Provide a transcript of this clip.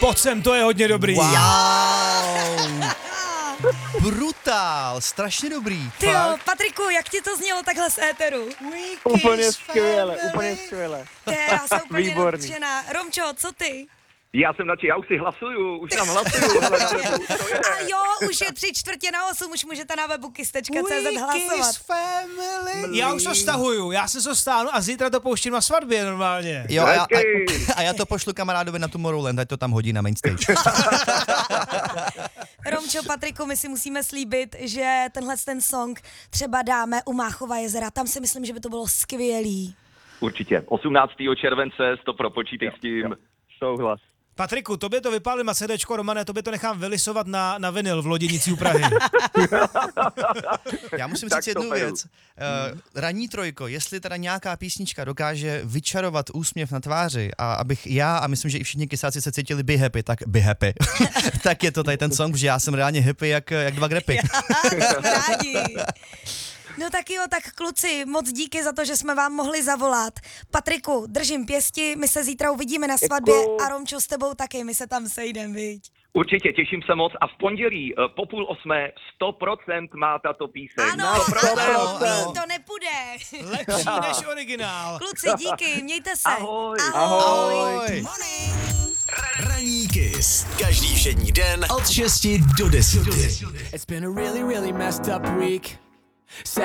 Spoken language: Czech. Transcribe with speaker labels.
Speaker 1: Pojď sem, to je hodně dobrý.
Speaker 2: Wow. Brutál, strašně dobrý.
Speaker 3: Ty jo, Patriku, jak ti to znělo takhle z éteru?
Speaker 4: Úplně skvěle, úplně skvěle.
Speaker 3: Já jsem úplně
Speaker 4: Výborný.
Speaker 3: nadšená. Romčo, co ty?
Speaker 5: Já jsem radši, já už si hlasuju, už tam hlasuju. Hele, na webu, to je.
Speaker 3: A jo, už je 7:45, už můžete na webu kiss.cz hlasovat.
Speaker 1: Já už to stahuju, já se to stáhnu a zítra to pouštím na svatbě normálně.
Speaker 2: Jo, a já to pošlu kamarádovi na Tomorrowland, ať to tam hodí na main stage.
Speaker 3: Romčo, Patriku, my si musíme slíbit, že ten song třeba dáme u Máchova jezera. Tam si myslím, že by to bylo skvělý.
Speaker 5: Určitě, 18. července, to propočítej s tím.
Speaker 4: Souhlas.
Speaker 1: Patriku, tobě to vypálím na CDčko, Romane, tobě to nechám vylisovat na vinyl v Loděnicí u Prahy.
Speaker 2: Já musím
Speaker 5: Tak
Speaker 2: říct jednu
Speaker 5: to beru.
Speaker 2: věc. Ranní trojko, jestli teda nějaká písnička dokáže vyčarovat úsměv na tváři a abych já a myslím, že i všichni kysáci se cítili be happy, tak be happy. Tak je to tady ten song, protože já jsem reálně happy jak dva grepy.
Speaker 3: Jsme rádi. No tak jo, tak kluci, moc díky za to, že jsme vám mohli zavolat. Patriku, držím pěsti, my se zítra uvidíme na svatbě a Romčo s tebou taky, my se tam sejdem, viď?
Speaker 5: Určitě, těším se moc a v pondělí po 7:30 100% má tato píseň.
Speaker 3: Ano,
Speaker 5: 100%.
Speaker 3: to nepůjde.
Speaker 1: Lepší než originál.
Speaker 3: Kluci, díky, mějte se.
Speaker 5: Ahoj.
Speaker 2: Ahoj.
Speaker 6: Ranní Kiss. Každý všední den od 6 do 10.
Speaker 7: It's been a really, really messed up week.